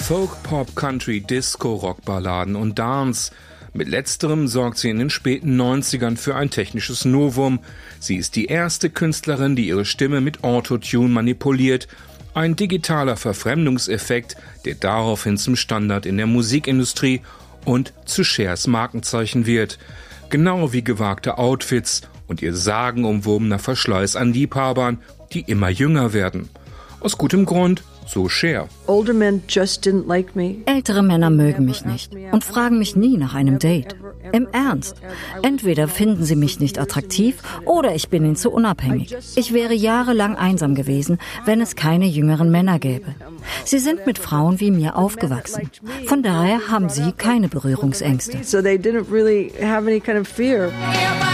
Folk, Pop, Country, Disco, Rockballaden und Dance. Mit letzterem sorgt sie in den späten 90ern für ein technisches Novum. Sie ist die erste Künstlerin, die ihre Stimme mit Autotune manipuliert. Ein digitaler Verfremdungseffekt, der daraufhin zum Standard in der Musikindustrie und zu Chers Markenzeichen wird. Genau wie gewagte Outfits und ihr sagenumwobener Verschleiß an Liebhabern, die immer jünger werden. Aus gutem Grund, so Cher. Ältere Männer mögen mich nicht und fragen mich nie nach einem Date. Im Ernst. Entweder finden sie mich nicht attraktiv oder ich bin ihnen zu unabhängig. Ich wäre jahrelang einsam gewesen, wenn es keine jüngeren Männer gäbe. Sie sind mit Frauen wie mir aufgewachsen. Von daher haben sie keine Berührungsängste. So they didn't really have any kind of fear.